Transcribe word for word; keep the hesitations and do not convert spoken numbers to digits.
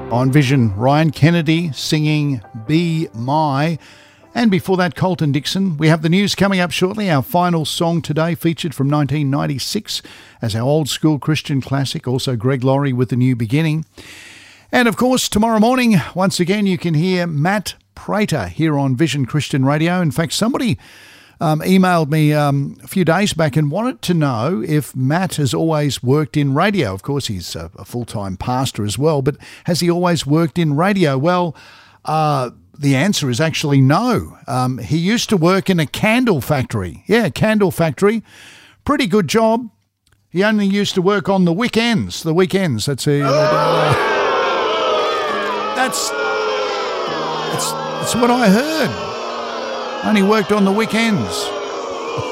On Vision, Ryan Kennedy singing Be My. And before that, Colton Dixon. We have the news coming up shortly. Our final song today featured from nineteen ninety-six as our old school Christian classic. Also Greg Laurie with The New Beginning. And of course, tomorrow morning, once again, you can hear Matt Prater here on Vision Christian Radio. In fact, somebody um, emailed me um, a few days back and wanted to know if Matt has always worked in radio. Of course, he's a, a full-time pastor as well, but has he always worked in radio? Well, uh, the answer is actually no. Um, he used to work in a candle factory. Yeah, candle factory. Pretty good job. He only used to work on the weekends. The weekends. That's a... Uh, That's, that's that's what I heard. Only worked on the weekends.